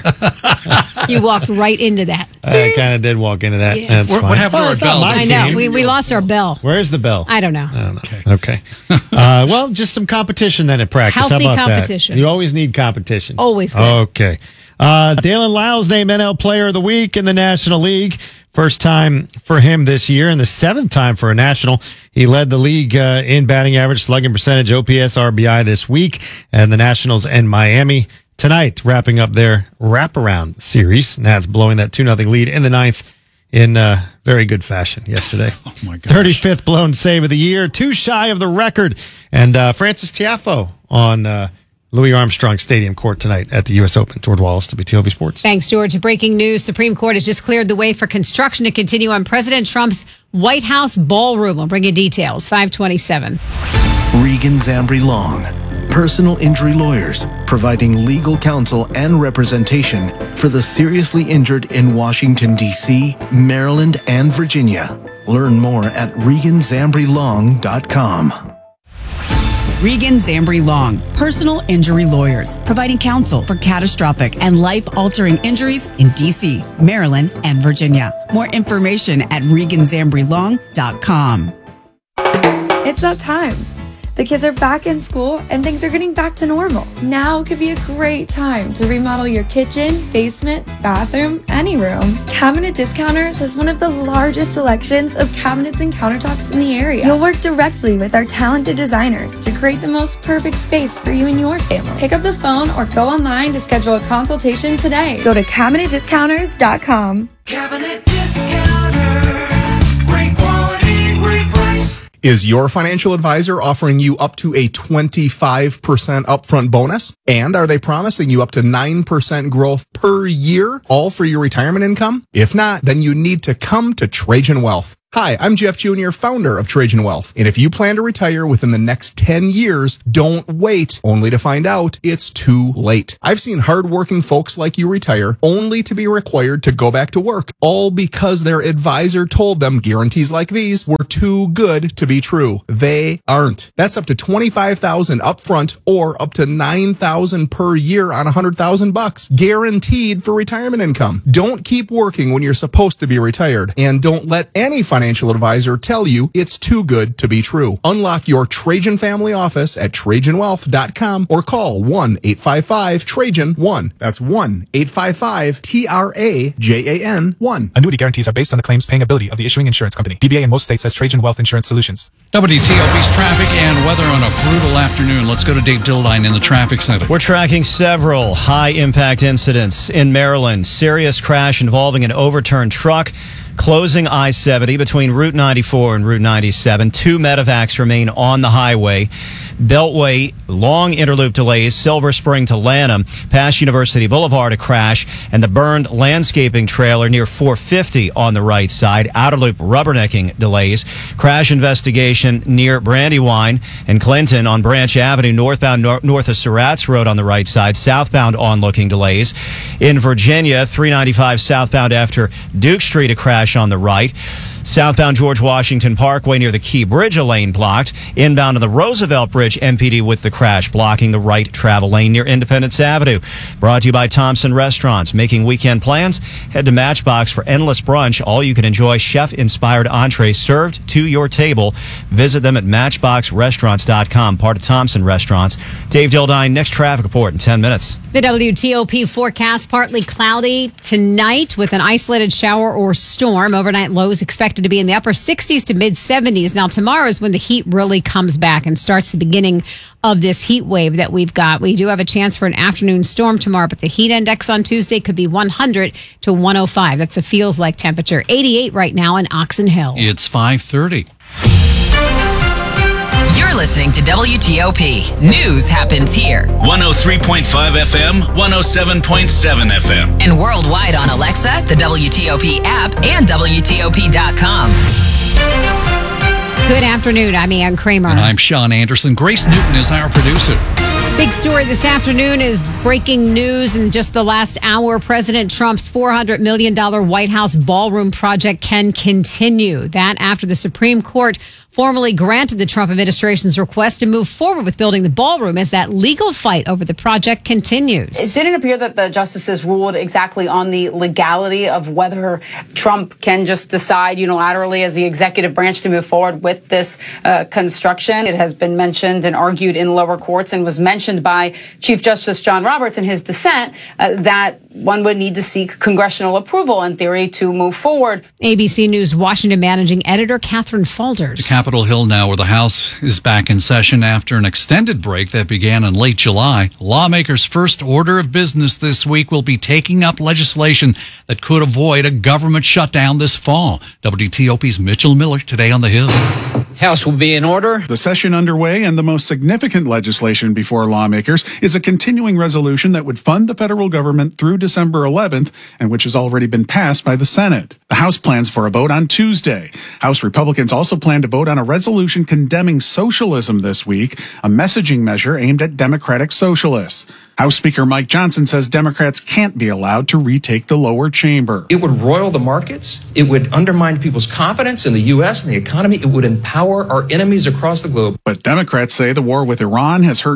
Speaker 5: You walked right into that.
Speaker 12: I kind of did walk into that.
Speaker 5: Yeah.
Speaker 12: That's
Speaker 3: What-
Speaker 12: fine.
Speaker 3: what happened to
Speaker 12: Well,
Speaker 3: our
Speaker 12: it's not
Speaker 3: bell?
Speaker 12: my
Speaker 5: I
Speaker 12: team.
Speaker 5: know. We, we lost our bell.
Speaker 12: Where's the bell?
Speaker 5: I don't know.
Speaker 12: I don't know. Okay. uh, well, just some competition then at practice.
Speaker 5: Healthy
Speaker 12: How about
Speaker 5: competition.
Speaker 12: that? You always need competition.
Speaker 5: Always good.
Speaker 12: Okay. Uh, Dalen Lyles named N L Player of the Week in the National League. First time for him this year and the seventh time for a national. He led the league uh, in batting average, slugging percentage, O P S, R B I this week. And the Nationals and Miami tonight, wrapping up their wraparound series. Nats blowing that two nothing lead in the ninth in uh, very good fashion yesterday.
Speaker 3: Oh, my gosh.
Speaker 12: thirty-fifth blown save of the year, too shy of the record. And uh, Francis Tiafoe on uh, Louis Armstrong Stadium court tonight at the U S Open. George Wallace, W T O P Sports.
Speaker 5: Thanks, George. Breaking news. Supreme Court has just cleared the way for construction to continue on President Trump's White House ballroom. We'll bring you details. five twenty-seven.
Speaker 22: Regan Zambri Long, personal injury lawyers, providing legal counsel and representation for the seriously injured in Washington, D C, Maryland, and Virginia. Learn more at regan zambri long dot com.
Speaker 23: Regan Zambri Long, personal injury lawyers, providing counsel for catastrophic and life-altering injuries in D C, Maryland, and Virginia. More information at regan zambri long dot com.
Speaker 4: It's that time. The kids are back in school and things are getting back to normal. Now could be a great time to remodel your kitchen, basement, bathroom, any room. Cabinet Discounters has one of the largest selections of cabinets and countertops in the area. You'll work directly with our talented designers to create the most perfect space for you and your family. Pick up the phone or go online to schedule a consultation today. Go to cabinet discounters dot com.
Speaker 6: Cabinet Discounters. Great quality, great price.
Speaker 7: Is your financial advisor offering you up to a twenty-five percent upfront bonus? And are they promising you up to nine percent growth per year, all for your retirement income? If not, then you need to come to Trajan Wealth. Hi, I'm Jeff Junior, founder of Trajan Wealth. And if you plan to retire within the next ten years, don't wait only to find out it's too late. I've seen hardworking folks like you retire only to be required to go back to work, all because their advisor told them guarantees like these were too good to be true. They aren't. That's up to twenty-five thousand dollars upfront or up to nine thousand dollars per year on one hundred thousand bucks, guaranteed for retirement income. Don't keep working when you're supposed to be retired, and don't let any financial Financial advisor tell you it's too good to be true. Unlock your Trajan family office at Trajan Wealth dot com or call one eight five five Trajan one. That's one eight five five T R A J A N one.
Speaker 8: Annuity guarantees are based on the claims paying ability of the issuing insurance company. D B A in most states has Trajan Wealth Insurance Solutions.
Speaker 3: W T O P's traffic and weather on a brutal afternoon. Let's go to Dave Dildine in the traffic center.
Speaker 1: We're tracking several high-impact incidents in Maryland. Serious crash involving an overturned truck closing I seventy between Route ninety-four and Route ninety-seven. Two medevacs remain on the highway. Beltway, long interloop delays, Silver Spring to Lanham, past University Boulevard, a crash, and the burned landscaping trailer near four fifty on the right side. Outer loop rubbernecking delays. Crash investigation near Brandywine and Clinton on Branch Avenue, northbound nor- north of Surratt's Road on the right side. Southbound onlooking delays. In Virginia, three ninety-five southbound after Duke Street, a crash on the right. Southbound George Washington Parkway near the Key Bridge, a lane blocked. Inbound to the Roosevelt Bridge, M P D with the crash, blocking the right travel lane near Independence Avenue. Brought to you by Thompson Restaurants. Making weekend plans? Head to Matchbox for endless brunch. All you can enjoy chef-inspired entrees served to your table. Visit them at matchbox restaurants dot com, part of Thompson Restaurants. Dave Dildine, next traffic report in ten minutes.
Speaker 5: The W T O P forecast, partly cloudy tonight with an isolated shower or storm. Overnight lows expected to be in the upper sixties to mid seventies. Now, tomorrow is when the heat really comes back and starts the beginning of this heat wave that we've got. We do have a chance for an afternoon storm tomorrow, but the heat index on Tuesday could be one hundred to one oh five. That's a feels like temperature. eighty-eight right now in Oxon Hill.
Speaker 3: It's five thirty.
Speaker 11: You're listening to W T O P. News happens here.
Speaker 29: one oh three point five F M, one oh seven point seven F M.
Speaker 11: And worldwide on Alexa, the W T O P app, and W T O P dot com.
Speaker 5: Good afternoon. I'm Ann Kramer.
Speaker 3: And I'm Sean Anderson. Grace Newton is our producer.
Speaker 5: Big story this afternoon is breaking news in just the last hour. President Trump's four hundred million dollars White House ballroom project can continue. That after the Supreme Court formally granted the Trump administration's request to move forward with building the ballroom as that legal fight over the project continues.
Speaker 24: It didn't appear that the justices ruled exactly on the legality of whether Trump can just decide unilaterally as the executive branch to move forward with this uh, construction. It has been mentioned and argued in lower courts and was mentioned by Chief Justice John Roberts in his dissent uh, that one would need to seek congressional approval in theory to move forward.
Speaker 5: A B C News Washington managing editor Catherine Falders.
Speaker 3: Capitol Hill now, where the House is back in session after an extended break that began in late July. Lawmakers' first order of business this week will be taking up legislation that could avoid a government shutdown this fall. W T O P's Mitchell Miller today on the Hill.
Speaker 25: House will be in order.
Speaker 26: The session underway, and the most significant legislation before lawmakers is a continuing resolution that would fund the federal government through December eleventh, and which has already been passed by the Senate. The House plans for a vote on Tuesday. House Republicans also plan to vote on a resolution condemning socialism this week, a messaging measure aimed at democratic socialists. House Speaker Mike Johnson says Democrats can't be allowed to retake the lower chamber.
Speaker 27: It would roil the markets. It would undermine people's confidence in the U S and the economy. It would empower our enemies across the globe.
Speaker 26: But Democrats say the war with Iran has hurt U S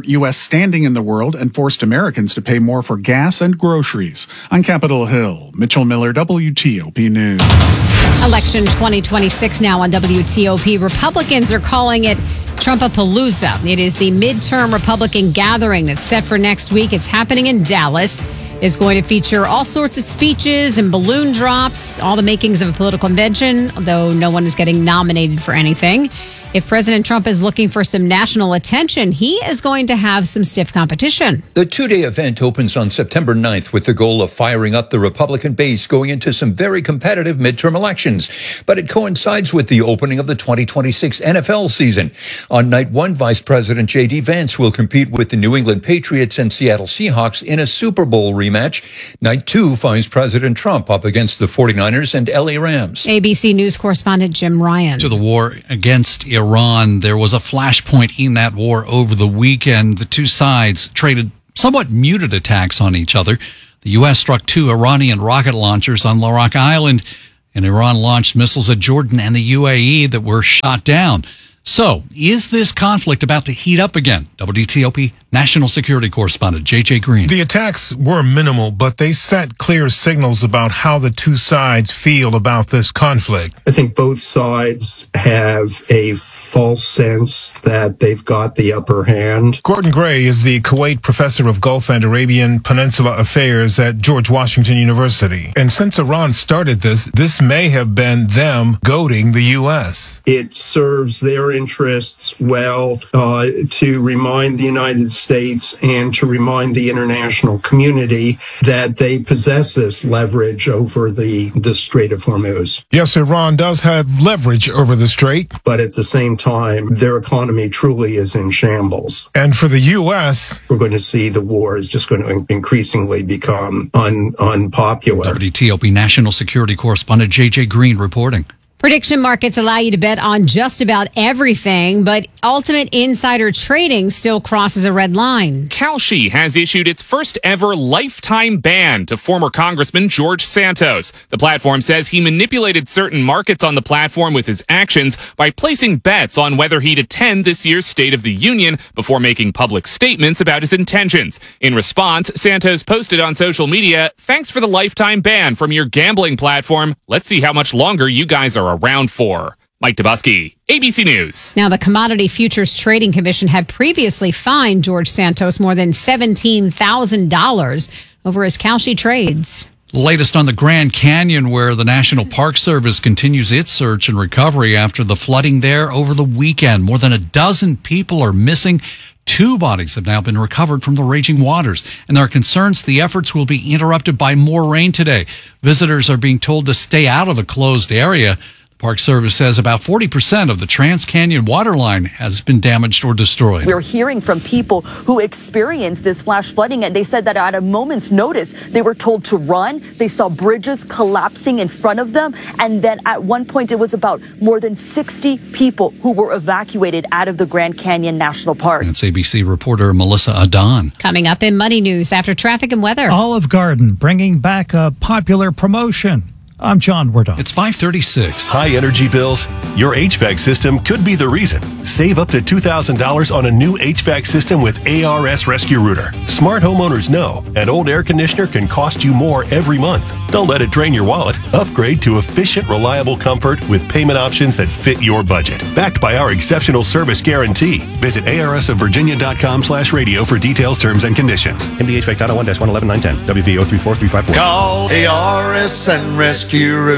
Speaker 26: standing in the world and forced Americans to pay more for gas and groceries. On Capitol Hill, Mitchell Miller, W T O P News.
Speaker 5: Election twenty twenty-six now on W T O P. Republicans are calling it Trumpapalooza. It is the midterm Republican gathering that's set for next week. It's happening in Dallas. It's going to feature all sorts of speeches and balloon drops, all the makings of a political convention, though no one is getting nominated for anything. If President Trump is looking for some national attention, he is going to have some stiff competition.
Speaker 2: The two-day event opens on September ninth with the goal of firing up the Republican base going into some very competitive midterm elections. But it coincides with the opening of the twenty twenty-six N F L season. On night one, Vice President J D. Vance will compete with the New England Patriots and Seattle Seahawks in a Super Bowl rematch. Night two finds President Trump up against the forty-niners and L A Rams.
Speaker 5: A B C News correspondent Jim Ryan.
Speaker 3: To the war against Iran, there was a flashpoint in that war over the weekend. The two sides traded somewhat muted attacks on each other. The U S struck two Iranian rocket launchers on Larak Island, and Iran launched missiles at Jordan and the U A E that were shot down. So, is this conflict about to heat up again? W T O P national security correspondent J J Green.
Speaker 9: The attacks were minimal, but they sent clear signals about how the two sides feel about this conflict.
Speaker 10: I think both sides have a false sense that they've got the upper hand.
Speaker 9: Gordon Gray is the Kuwait professor of Gulf and Arabian Peninsula Affairs at George Washington University. And since Iran started this, this may have been them goading the U S.
Speaker 10: It serves their interests well uh, to remind the United States and to remind the international community that they possess this leverage over the, the Strait of Hormuz.
Speaker 9: Yes, Iran does have leverage over the strait.
Speaker 10: But at the same time, their economy truly is in shambles.
Speaker 9: And for the U S,
Speaker 10: we're going to see the war is just going to increasingly become un, unpopular.
Speaker 3: W T O P national security correspondent J J Green reporting.
Speaker 5: Prediction markets allow you to bet on just about everything, but Ultimate Insider Trading still crosses a red line.
Speaker 13: Kalshi has issued its first ever lifetime ban to former Congressman George Santos. The platform says he manipulated certain markets on the platform with his actions by placing bets on whether he'd attend this year's State of the Union before making public statements about his intentions. In response, Santos posted on social media, "Thanks for the lifetime ban from your gambling platform. Let's see how much longer you guys are around for." Mike Dubusky, A B C News.
Speaker 5: Now, the Commodity Futures Trading Commission had previously fined George Santos more than seventeen thousand dollars over his Kalshi trades.
Speaker 3: Latest on the Grand Canyon, where the National Park Service continues its search and recovery after the flooding there over the weekend. More than a dozen people are missing. Two bodies have now been recovered from the raging waters, and there are concerns the efforts will be interrupted by more rain today. Visitors are being told to stay out of the closed area. Park Service says about forty percent of the Trans-Canyon waterline has been damaged or destroyed.
Speaker 14: We're hearing from people who experienced this flash flooding, and they said that at a moment's notice, they were told to run. They saw bridges collapsing in front of them. And then at one point, it was about more than sixty people who were evacuated out of the Grand Canyon National Park.
Speaker 3: That's A B C reporter Melissa Adon.
Speaker 5: Coming up in Money News after traffic and weather.
Speaker 15: Olive Garden bringing back a popular promotion. I'm John Wardon.
Speaker 3: It's five thirty-six.
Speaker 16: High energy bills? Your H V A C system could be the reason. Save up to two thousand dollars on a new H V A C system with A R S Rescue Router. Smart homeowners know an old air conditioner can cost you more every month. Don't let it drain your wallet. Upgrade to efficient, reliable comfort with payment options that fit your budget. Backed by our exceptional service guarantee. Visit A R S of Virginia dot com slash radio for details, terms, and conditions.
Speaker 17: M D H V A C dot oh one dash one eleven nine ten. W V O three four three five four.
Speaker 6: Call A R S and Rescue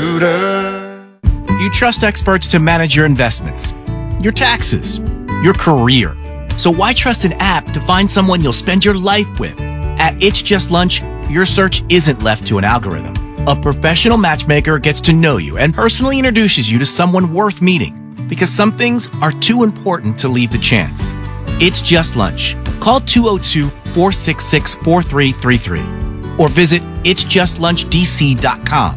Speaker 6: Router.
Speaker 28: You trust experts to manage your investments, your taxes, your career. So why trust an app to find someone you'll spend your life with? At It's Just Lunch, your search isn't left to an algorithm. A professional matchmaker gets to know you and personally introduces you to someone worth meeting, because some things are too important to leave to chance. It's Just Lunch. Call two oh two, four six six, four three three three or visit its just lunch d c dot com.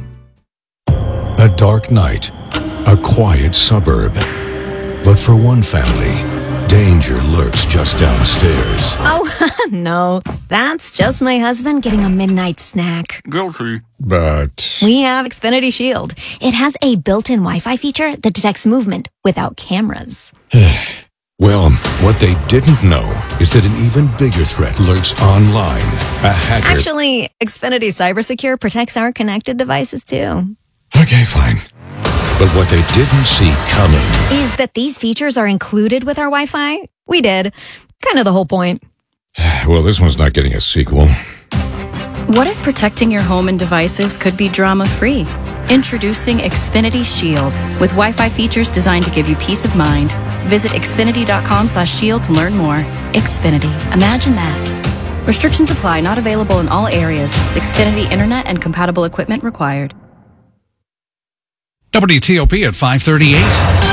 Speaker 30: A dark night, a quiet suburb. But for one family, danger lurks just downstairs.
Speaker 31: Oh, no. That's just my husband getting a midnight snack.
Speaker 30: Guilty. But
Speaker 31: We have Xfinity Shield. It has a built-in Wi-Fi feature that detects movement without cameras.
Speaker 30: Well, what they didn't know is that an even bigger threat lurks online. A hacker.
Speaker 31: Actually, Xfinity CyberSecure protects our connected devices too.
Speaker 30: Okay, fine. But what they didn't see coming
Speaker 31: is that these features are included with our Wi-Fi. We did. Kind of the whole point.
Speaker 30: Well, this one's not getting a sequel.
Speaker 1: What if protecting your home and devices could be drama-free? Introducing Xfinity Shield with Wi-Fi features designed to give you peace of mind. Visit xfinity.com slash shield to learn more. Xfinity. Imagine that. Restrictions apply. Not available in all areas. Xfinity Internet and compatible equipment required.
Speaker 3: W T O P at five thirty-eight.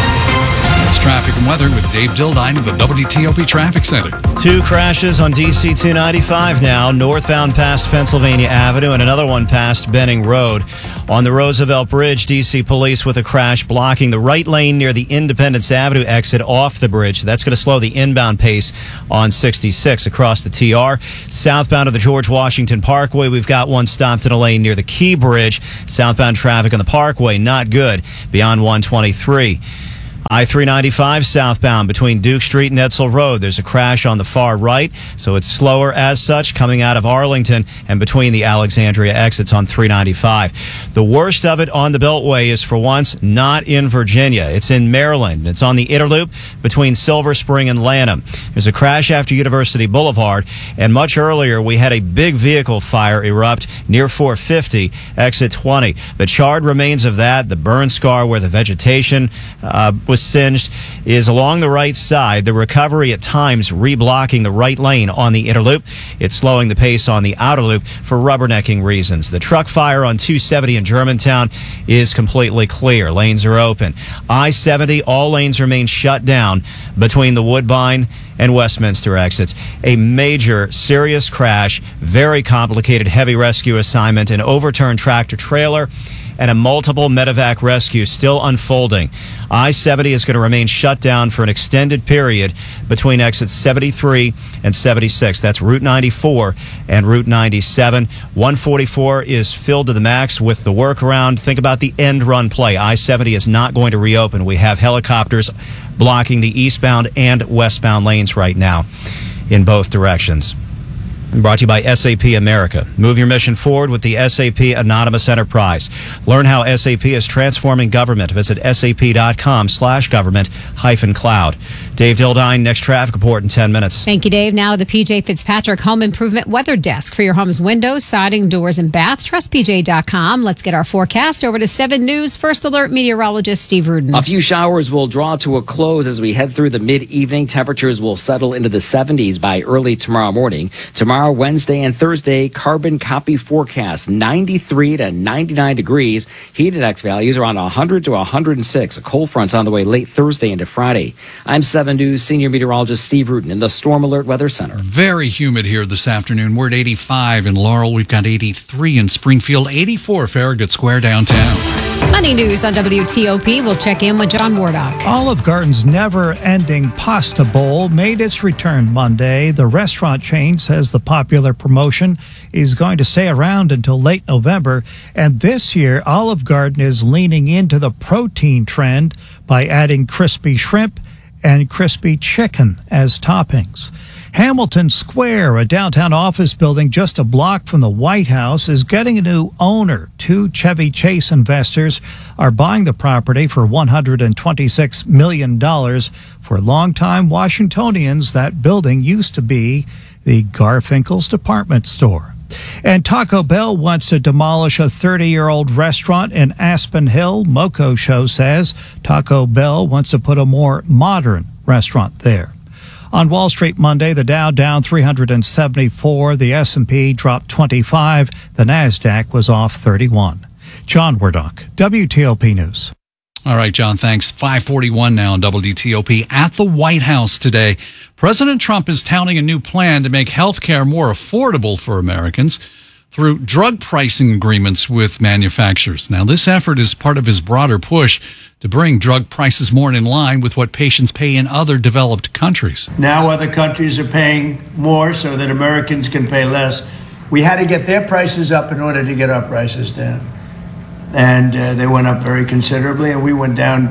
Speaker 3: It's traffic and weather with Dave Dildine of the W T O P Traffic Center.
Speaker 4: Two crashes on D C two ninety-five now, northbound past Pennsylvania Avenue, and another one past Benning Road. On the Roosevelt Bridge, D C police with a crash blocking the right lane near the Independence Avenue exit off the bridge. That's going to slow the inbound pace on sixty-six across the T R. Southbound of the George Washington Parkway, we've got one stopped in a lane near the Key Bridge. Southbound traffic on the Parkway, not good, beyond one twenty-three. I three ninety-five southbound between Duke Street and Edsel Road. There's a crash on the far right, so it's slower as such coming out of Arlington and between the Alexandria exits on three ninety-five. The worst of it on the Beltway is for once not in Virginia. It's in Maryland. It's on the Interloop between Silver Spring and Lanham. There's a crash after University Boulevard, and much earlier we had a big vehicle fire erupt near four fifty, exit twenty. The charred remains of that, the burn scar where the vegetation uh, was singed, is along the right side. The recovery at times reblocking the right lane on the Interloop. It's slowing the pace on the outer loop for rubbernecking reasons. The truck fire on two seventy in Germantown is completely clear. Lanes are open. I seventy, all lanes remain shut down between the Woodbine and Westminster exits. A major, serious crash, very complicated heavy rescue assignment, an overturned tractor trailer, and a multiple medevac rescue still unfolding. I seventy is going to remain shut down for an extended period between exits seventy-three and seventy-six. That's Route ninety-four and Route ninety-seven. one forty-four is filled to the max with the workaround. Think about the end run play. I seventy is not going to reopen. We have helicopters blocking the eastbound and westbound lanes right now in both directions. Brought to you by S A P America. Move your mission forward with the S A P Anonymous Enterprise. Learn how S A P is transforming government. Visit sap.com slash government hyphen cloud. Dave Dildine, next traffic report in ten minutes.
Speaker 5: Thank you, Dave. Now the P J Fitzpatrick Home Improvement Weather Desk for your home's windows, siding, doors, and bath. Trust P J dot com. Let's get our forecast over to seven News First Alert meteorologist Steve Rudin.
Speaker 7: A few showers will draw to a close as we head through the mid-evening. Temperatures will settle into the seventies by early tomorrow morning. Tomorrow, Wednesday, and Thursday, carbon copy forecast ninety-three to ninety-nine degrees. Heat index values around one hundred to one hundred six. A cold front's on the way late Thursday into Friday. I'm seven News senior meteorologist Steve Rudin in the Storm Alert Weather Center.
Speaker 3: Very humid here this afternoon. We're at eighty-five in Laurel. We've got eighty-three in Springfield, eighty-four Farragut Square downtown.
Speaker 5: Money News on W T O P. We'll check in with John Wardock.
Speaker 15: Olive Garden's never-ending pasta bowl made its return Monday. The restaurant chain says the popular promotion is going to stay around until late November. And this year, Olive Garden is leaning into the protein trend by adding crispy shrimp and crispy chicken as toppings. Hamilton Square, a downtown office building just a block from the White House, is getting a new owner. Two Chevy Chase investors are buying the property for one hundred twenty-six million dollars. For longtime Washingtonians, that building used to be the Garfinkel's department store. And Taco Bell wants to demolish a thirty-year-old restaurant in Aspen Hill. Moco Show says Taco Bell wants to put a more modern restaurant there. On Wall Street Monday, the Dow down three hundred seventy-four, the S and P dropped twenty-five, the NASDAQ was off thirty-one. John Wardock, W T O P News.
Speaker 3: All right, John, thanks. five forty-one now on W T O P. At the White House today, President Trump is touting a new plan to make health care more affordable for Americans through drug pricing agreements with manufacturers. Now, this effort is part of his broader push to bring drug prices more in line with what patients pay in other developed countries.
Speaker 8: Now other countries are paying more so that Americans can pay less. We had to get their prices up in order to get our prices down. And uh, they went up very considerably, and we went down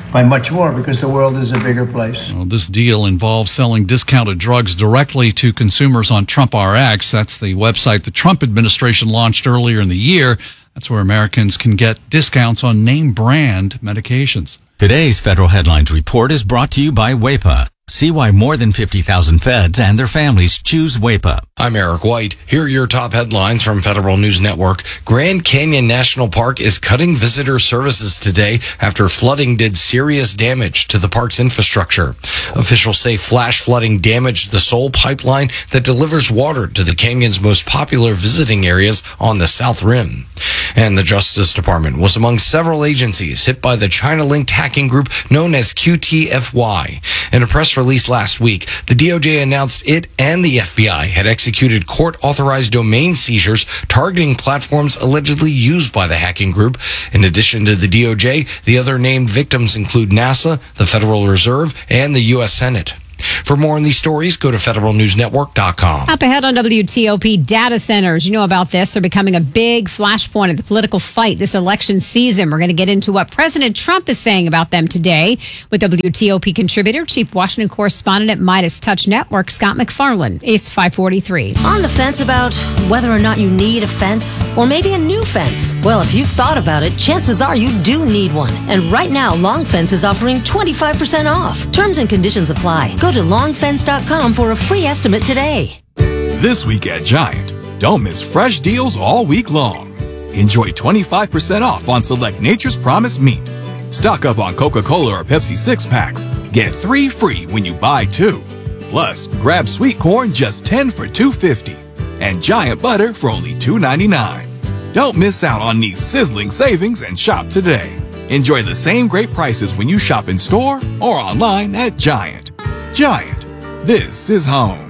Speaker 8: by much more because the world is a bigger place.
Speaker 3: Well, this deal involves selling discounted drugs directly to consumers on Trump R X. That's the website the Trump administration launched earlier in the year. That's where Americans can get discounts on name brand medications.
Speaker 11: Today's Federal Headlines Report is brought to you by W A P A. See why more than fifty thousand feds and their families choose W A P A.
Speaker 12: I'm Eric White. Here are your top headlines from Federal News Network. Grand Canyon National Park is cutting visitor services today after flooding did serious damage to the park's infrastructure. Officials say flash flooding damaged the sole pipeline that delivers water to the canyon's most popular visiting areas on the South Rim. And the Justice Department was among several agencies hit by the China-linked hacking group known as Q T F Y. In a press release last week, the D O J announced it and the F B I had executed court-authorized domain seizures targeting platforms allegedly used by the hacking group. In addition to the D O J, the other named victims include NASA, the Federal Reserve, and the U S Senate. For more on these stories, go to federal news network dot com.
Speaker 5: Up ahead on W T O P, data centers. You know about this. They're becoming a big flashpoint of the political fight this election season. We're going to get into what President Trump is saying about them today with W T O P contributor, Chief Washington correspondent at Midas Touch Network, Scott McFarland. It's five forty-three.
Speaker 18: On the fence about whether or not you need a fence or maybe a new fence? Well, if you've thought about it, chances are you do need one. And right now, Long Fence is offering twenty-five percent off. Terms and conditions apply. Go to long fence dot com for a free estimate today.
Speaker 19: This week at Giant, don't miss fresh deals all week long. Enjoy twenty-five percent off on select Nature's Promise meat. Stock up on Coca-Cola or Pepsi six-packs. Get three free when you buy two. Plus, grab sweet corn just ten for two fifty, and Giant butter for only two ninety-nine. Don't miss out on these sizzling savings and shop today. Enjoy the same great prices when you shop in store or online at Giant. Giant, this is home.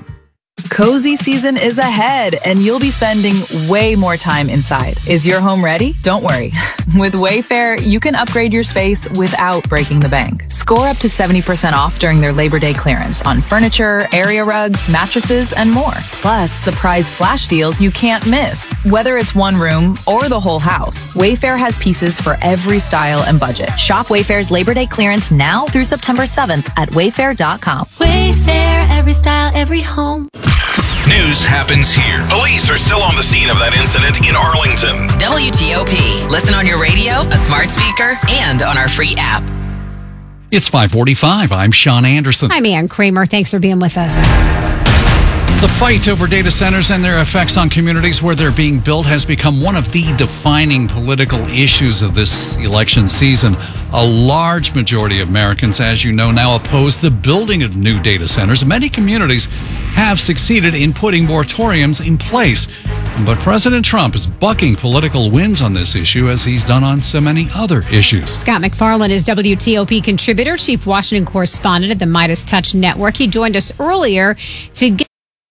Speaker 20: Cozy season is ahead, and you'll be spending way more time inside. Is your home ready? Don't worry. With Wayfair, you can upgrade your space without breaking the bank. Score up to seventy percent off during their Labor Day clearance on furniture, area rugs, mattresses, and more. Plus, surprise flash deals you can't miss. Whether it's one room or the whole house, Wayfair has pieces for every style and budget.
Speaker 31: Shop Wayfair's Labor Day clearance now through September seventh at wayfair dot com. Wayfair, every style, every home.
Speaker 21: News happens here. Police are still on the scene of that incident in Arlington.
Speaker 22: W T O P. Listen on your radio, a smart speaker, and on our free app.
Speaker 3: It's five forty-five. I'm Sean Anderson.
Speaker 5: I'm Ann Kramer. Thanks for being with us.
Speaker 3: The fight over data centers and their effects on communities where they're being built has become one of the defining political issues of this election season. A large majority of Americans, as you know, now oppose the building of new data centers. Many communities have succeeded in putting moratoriums in place. But President Trump is bucking political winds on this issue, as he's done on so many other issues.
Speaker 5: Scott McFarland is W T O P contributor, Chief Washington correspondent at the Midas Touch Network. He joined us earlier to get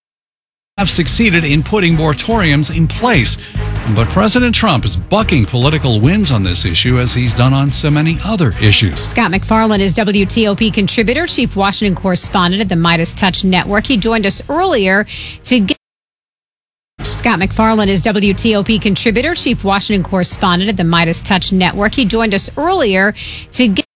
Speaker 3: have succeeded in putting moratoriums in place. But President Trump is bucking political winds on this issue, as he's done on so many other issues.
Speaker 5: Scott McFarland is W T O P contributor, Chief Washington correspondent at the Midas Touch Network. He joined us earlier to get Scott McFarland is W T O P contributor, Chief Washington correspondent at the Midas Touch Network. He joined us earlier to get